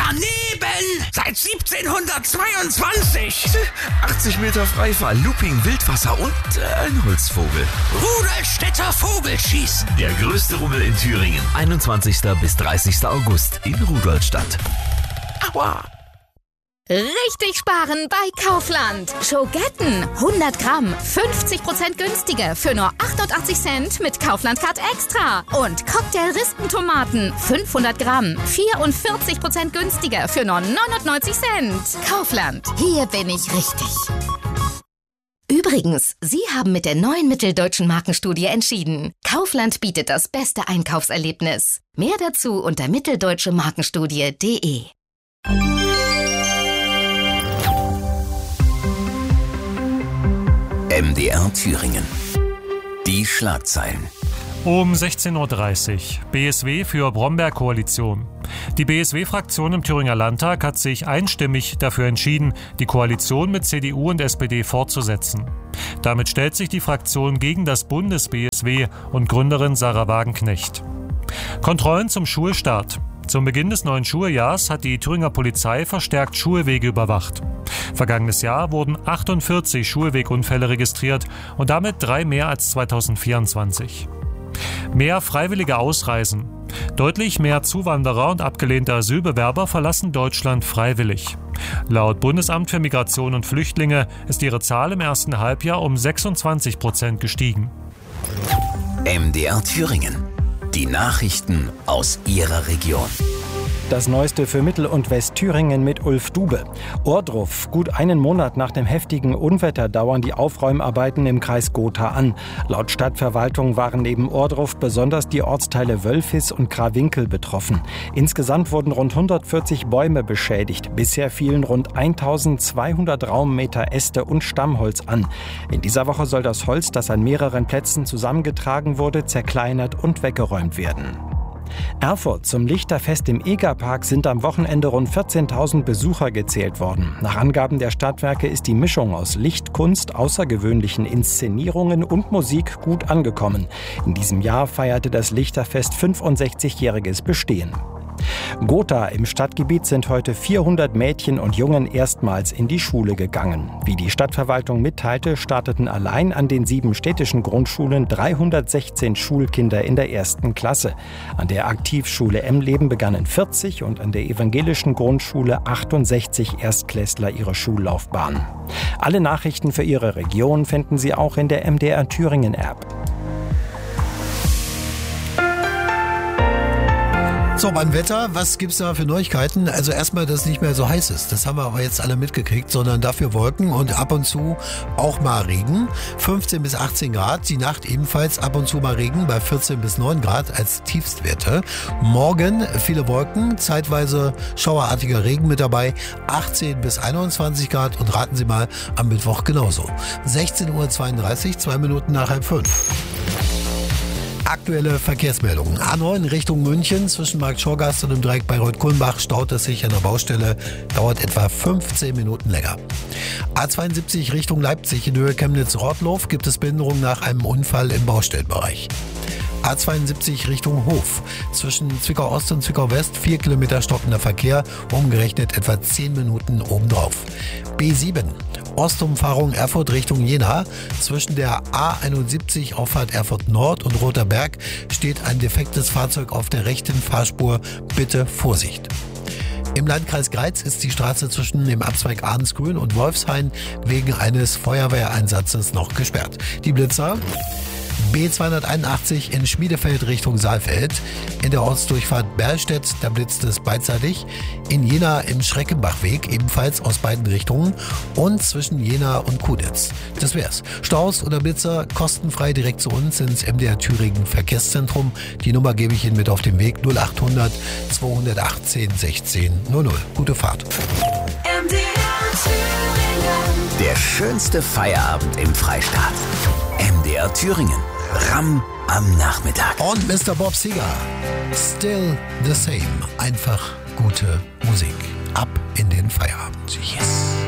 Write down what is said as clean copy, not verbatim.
Daneben! Seit 1722! 80 Meter Freifall, Looping, Wildwasser und ein Holzvogel. Rudolstädter Vogelschießen! Der größte Rummel in Thüringen. 21. bis 30. August in Rudolstadt. Aua! Richtig sparen bei Kaufland. Schogetten 100 Gramm, 50% günstiger für nur 88 Cent mit Kaufland Card Extra. Und Cocktail-Rispentomaten 500 Gramm, 44% günstiger für nur 99 Cent. Kaufland, hier bin ich richtig. Übrigens, Sie haben mit der neuen Mitteldeutschen Markenstudie entschieden. Kaufland bietet das beste Einkaufserlebnis. Mehr dazu unter mitteldeutschemarkenstudie.de. MDR Thüringen. Die Schlagzeilen. Um 16.30 Uhr. BSW für Bromberg-Koalition. Die BSW-Fraktion im Thüringer Landtag hat sich einstimmig dafür entschieden, die Koalition mit CDU und SPD fortzusetzen. Damit stellt sich die Fraktion gegen das Bundes-BSW und Gründerin Sarah Wagenknecht. Kontrollen zum Schulstart. Zum Beginn des neuen Schuljahrs hat die Thüringer Polizei verstärkt Schulwege überwacht. Vergangenes Jahr wurden 48 Schulwegunfälle registriert und damit 3 mehr als 2024. Mehr freiwillige Ausreisen. Deutlich mehr Zuwanderer und abgelehnte Asylbewerber verlassen Deutschland freiwillig. Laut Bundesamt für Migration und Flüchtlinge ist ihre Zahl im ersten Halbjahr um 26% gestiegen. MDR Thüringen. Die Nachrichten aus Ihrer Region. Das Neueste für Mittel- und Westthüringen mit Ulf Dube. Ohrdruf. Gut einen Monat nach dem heftigen Unwetter dauern die Aufräumarbeiten im Kreis Gotha an. Laut Stadtverwaltung waren neben Ohrdruf besonders die Ortsteile Wölfis und Krawinkel betroffen. Insgesamt wurden rund 140 Bäume beschädigt. Bisher fielen rund 1200 Raummeter Äste und Stammholz an. In dieser Woche soll das Holz, das an mehreren Plätzen zusammengetragen wurde, zerkleinert und weggeräumt werden. Erfurt. Zum Lichterfest im Egerpark sind am Wochenende rund 14.000 Besucher gezählt worden. Nach Angaben der Stadtwerke ist die Mischung aus Lichtkunst, außergewöhnlichen Inszenierungen und Musik gut angekommen. In diesem Jahr feierte das Lichterfest 65-jähriges Bestehen. Gotha. Im Stadtgebiet sind heute 400 Mädchen und Jungen erstmals in die Schule gegangen. Wie die Stadtverwaltung mitteilte, starteten allein an den 7 städtischen Grundschulen 316 Schulkinder in der 1. Klasse. An der Aktivschule Emleben begannen 40 und an der evangelischen Grundschule 68 Erstklässler ihre Schullaufbahn. Alle Nachrichten für Ihre Region finden Sie auch in der MDR Thüringen App. So, beim Wetter, was gibt's da für Neuigkeiten? Also erstmal, dass es nicht mehr so heiß ist. Das haben wir aber jetzt alle mitgekriegt, sondern dafür Wolken und ab und zu auch mal Regen. 15 bis 18 Grad, die Nacht ebenfalls ab und zu mal Regen bei 14 bis 9 Grad als Tiefstwerte. Morgen viele Wolken, zeitweise schauerartiger Regen mit dabei, 18 bis 21 Grad und raten Sie mal, am Mittwoch genauso. 16.32 Uhr, 2 Minuten nach 4:30. Aktuelle Verkehrsmeldungen. A9 Richtung München zwischen Markt-Schorgast und dem Dreieck Bayreuth-Kulmbach staut es sich an der Baustelle, dauert etwa 15 Minuten länger. A72 Richtung Leipzig in Höhe Chemnitz-Rottlow gibt es Behinderung nach einem Unfall im Baustellenbereich. A72 Richtung Hof. Zwischen Zwickau-Ost und Zwickau-West 4 Kilometer stockender Verkehr, umgerechnet etwa 10 Minuten obendrauf. B7 Ostumfahrung Erfurt Richtung Jena. Zwischen der A71 Auffahrt Erfurt Nord und Roter Berg steht ein defektes Fahrzeug auf der rechten Fahrspur. Bitte Vorsicht. Im Landkreis Greiz ist die Straße zwischen dem Abzweig Ahrensgrün und Wolfshain wegen eines Feuerwehreinsatzes noch gesperrt. Die Blitzer: B281 in Schmiedefeld Richtung Saalfeld. In der Ortsdurchfahrt Berlstedt, da blitzt es beidseitig. In Jena im Schreckenbachweg, ebenfalls aus beiden Richtungen. Und zwischen Jena und Kudetz. Das wär's. Staus oder Blitzer kostenfrei direkt zu uns ins MDR Thüringen Verkehrszentrum. Die Nummer gebe ich Ihnen mit auf den Weg: 0800 218 16 00. Gute Fahrt. MDR Thüringen. Der schönste Feierabend im Freistaat. MDR Thüringen. Ram am Nachmittag. Und Mr. Bob Seger. Still the same. Einfach gute Musik. Ab in den Feierabend. Yes.